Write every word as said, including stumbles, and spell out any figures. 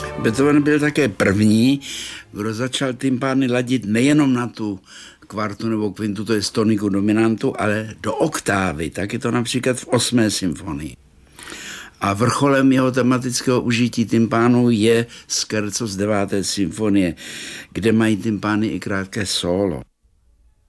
Beethoven byl také první, kdo začal tympány ladit nejenom na tu kvartu nebo kvintu, to je toniku dominantu, ale do oktávy. Tak je to například v osmé symfonii. A vrcholem jeho tematického užití tympánu je scherzo z deváté symfonie, kde mají tympány i krátké sólo.